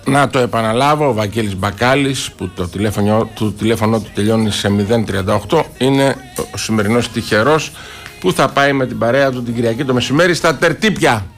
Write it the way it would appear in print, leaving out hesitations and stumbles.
Να το επαναλάβω, ο Βαγγέλης Μπακάλης, που το τηλέφωνο του τελειώνει σε 038, είναι ο σημερινός τυχερός που θα πάει με την παρέα του την Κυριακή το μεσημέρι στα Τερτύπια.